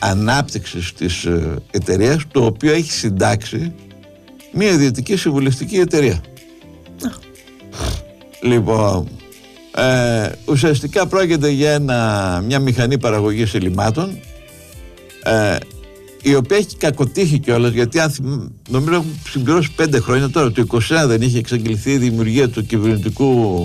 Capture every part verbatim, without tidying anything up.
ανάπτυξης της εταιρείας, το οποίο έχει συντάξει μια ιδιωτική συμβουλευτική εταιρεία. Λοιπόν, ε, ουσιαστικά πρόκειται για ένα, μια μηχανή παραγωγής ελλημάτων, ε, η οποία έχει κακοτύχει κιόλας, γιατί αν θυμ, νομίζω έχουν συμπληρώσει πέντε χρόνια τώρα. Το είκοσι ένα δεν είχε εξαγγελθεί η δημιουργία του κυβερνητικού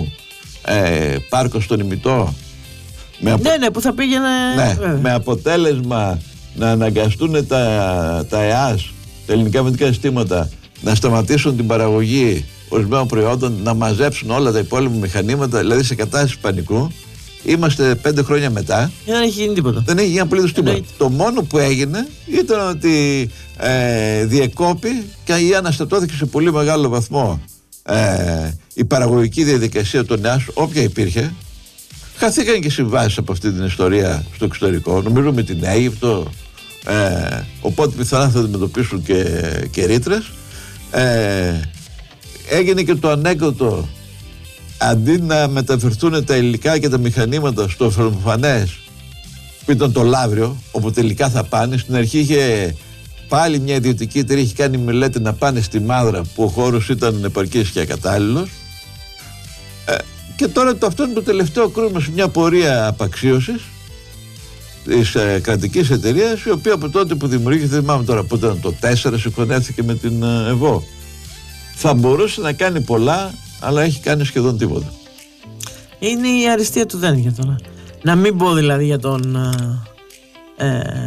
ε, πάρκου στον Ημιτό. Με απο... Ναι, ναι, που θα πήγαινε. Ναι, με αποτέλεσμα να αναγκαστούν τα, τα ΕΑΣ, τα ελληνικά αμυντικά συστήματα, να σταματήσουν την παραγωγή ορισμένων προϊόντων, να μαζέψουν όλα τα υπόλοιπα μηχανήματα, δηλαδή σε κατάσταση πανικού. Είμαστε πέντε χρόνια μετά. Δεν έχει γίνει τίποτα. Δεν έχει γίνει απολύτως τίποτα. Ναι. Το μόνο που έγινε ήταν ότι ε, διεκόπη και ή αναστατώθηκε σε πολύ μεγάλο βαθμό ε, η παραγωγική διαδικασία των ΕΑΣ, όποια υπήρχε. Χαθήκαν και συμβάσεις από αυτή την ιστορία στο εξωτερικό, νομίζω με την Αίγυπτο. Ε, οπότε πιθανά θα αντιμετωπίσουν και, και ρήτρες. Ε, έγινε και το ανέκδοτο, αντί να μεταφερθούν τα υλικά και τα μηχανήματα στο Φερμοφανές, που ήταν το Λαύριο, όπου τελικά θα πάνε, στην αρχή είχε πάλι μια ιδιωτική εταιρεία, είχε κάνει μελέτη να πάνε στη Μάδρα, που ο χώρος ήταν επαρκής και ακατάλληλος. Ε, και τώρα το αυτό είναι το τελευταίο κρούσμα σε μια πορεία απαξίωσης της ε, κρατικής εταιρείας, η οποία από τότε που δημιουργήθηκε, δεν θυμάμαι τώρα πότε ήταν, το τέσσερα συγχωνεύτηκε με την ε, ΕΒΟ. Θα μπορούσε να κάνει πολλά, αλλά έχει κάνει σχεδόν τίποτα. Είναι η αριστεία του δεν για τώρα. Να μην πω δηλαδή για τον ε,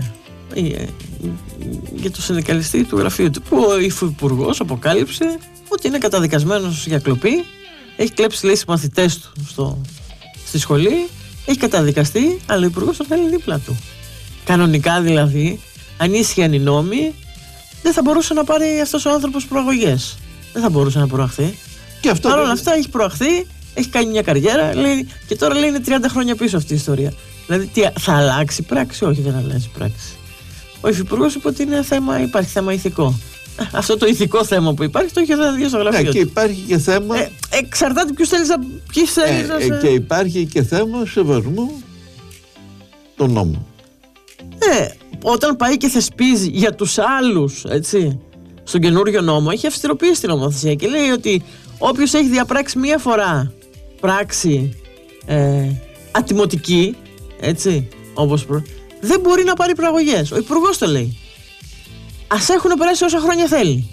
ε, για τον συνδικαλιστή του γραφείου του, που ο υφυπουργός αποκάλυψε ότι είναι καταδικασμένος για κλοπή. Έχει κλέψει, λέει, συμμαθητές του στο, στη σχολή. Έχει καταδικαστεί, αλλά ο υπουργός το θέλει δίπλα του. Κανονικά δηλαδή, αν ίσχυαν οι νόμοι, δεν θα μπορούσε να πάρει αυτός ο άνθρωπος προαγωγές. Δεν θα μπορούσε να προαχθεί. Παρ' όλα αυτά έχει προαχθεί, έχει κάνει μια καριέρα, λέει, και τώρα λέει είναι τριάντα χρόνια πίσω αυτή η ιστορία. Δηλαδή τι, θα αλλάξει πράξη? Όχι, δεν αλλάζει πράξη. Ο υφυπουργός είπε ότι είναι θέμα, υπάρχει θέμα ηθικό. Αυτό το ηθικό θέμα που υπάρχει το έχει δει στο γραφείο. Ναι, και υπάρχει και θέμα. Ε, εξαρτάται ποιους θέλεις να. Ποιους θέλεις ε, να ε, και υπάρχει και θέμα σεβασμού των νόμων. Ε, όταν πάει και θεσπίζει για τους άλλους, έτσι, στον καινούριο νόμο, έχει αυστηροποιήσει την νομοθεσία και λέει ότι όποιος έχει διαπράξει μία φορά πράξη ε, ατιμωτική, έτσι, όπως προ... δεν μπορεί να πάρει προαγωγές. Ο υπουργός το λέει. Ας έχουν περάσει όσα χρόνια θέλει.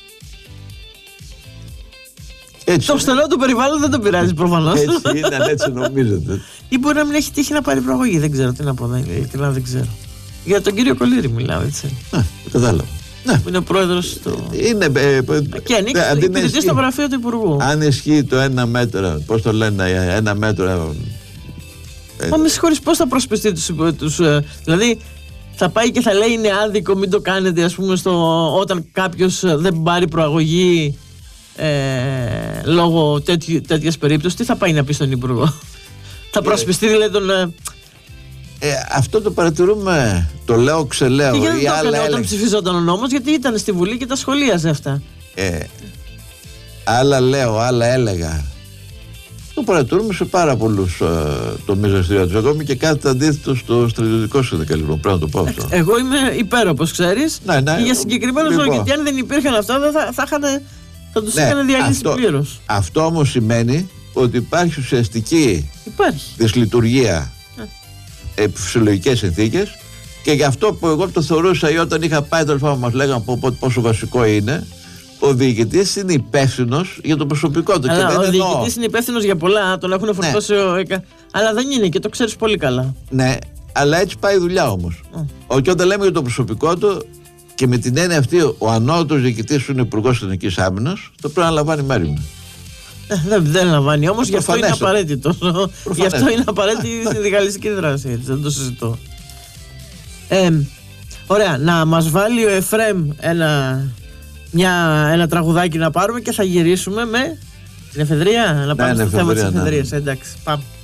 Έτσι, το στενό του περιβάλλον δεν το πειράζει προφανώς. Έτσι είναι, αν έτσι νομίζετε. Ή μπορεί να μην έχει τύχει να πάρει προαγωγή. Δεν ξέρω τι να πω. Δεν, δεν ξέρω. Για τον κύριο Κολύρη μιλάω, έτσι. Ναι, κατάλαβα. Ναι. Που είναι ο πρόεδρος του. Είναι, ε, και ανήκει ε, υπηρετή στο γραφείο του Υπουργού. Αν ισχύει το ένα μέτρο, πώς το λένε, ένα μέτρο. Ε, Μα με συγχωρείς, πώς θα προσπιστεί τους, τους ε, δηλαδή θα πάει και θα λέει είναι άδικο, μην το κάνετε, ας πούμε, στο, όταν κάποιος δεν πάρει προαγωγή ε, λόγω τέτοιας περίπτωσης, τι θα πάει να πει στον Υπουργό? Θα προσπιστεί δηλαδή τον. Ε, Ε, αυτό το παρατηρούμε, το λέω ξελέω. Και γιατί δεν το έκανε όταν ψηφιζόταν ο νόμος? Γιατί ήταν στη Βουλή και τα σχολίαζε αυτά. Ε, άλλα λέω, άλλα έλεγα. Το παρατηρούμε σε πάρα πολλούς ε, τομείς δραστηριότητας. Ακόμη και κάτι αντίθετο στο στρατιωτικό συνδικαλισμό. Πρέπει να το πω αυτό. Ε, εγώ είμαι υπέρ, όπως ξέρεις. Ναι, ναι, και για συγκεκριμένους λόγους. Γιατί αν δεν υπήρχαν αυτά, δεν θα, θα, είχαν, θα τους ναι, είχαν διαλύσει πλήρως. Αυτό όμως σημαίνει ότι υπάρχει ουσιαστική υπάρχει. δυσλειτουργία επί φυσιολογικές συνθήκες, και γι' αυτό που εγώ το θεωρούσα, ή όταν είχα πάει τέλος πάντων μας λέγανε πόσο βασικό είναι, ο διοικητής είναι υπεύθυνος για το προσωπικό του. Αλλά και δεν ο διοικητής εννοώ... είναι υπεύθυνος για πολλά, τον έχουν φορτώσει ναι. ο... αλλά δεν είναι, και το ξέρεις πολύ καλά. Ναι, αλλά έτσι πάει η δουλειά όμως. Mm. Και όταν λέμε για το προσωπικό του, και με την έννοια αυτή ο ανώτατος διοικητής που είναι υπουργός Εθνικής Άμυνας, το πρέπει να λαμβάνει μέρημνα. Δεν, δεν λαμβάνει όμως, γι' αυτό είναι απαραίτητο. Γι' αυτό είναι απαραίτητη η συνδικαλιστική δράση. Έτσι, δεν το συζητώ. Ε, ωραία, να μας βάλει ο Εφραίμ ένα, μια, ένα τραγουδάκι να πάρουμε και θα γυρίσουμε με την εφεδρεία. Να πάμε ναι, στο θέμα της εφεδρείας. Ναι. Εντάξει, πάμε.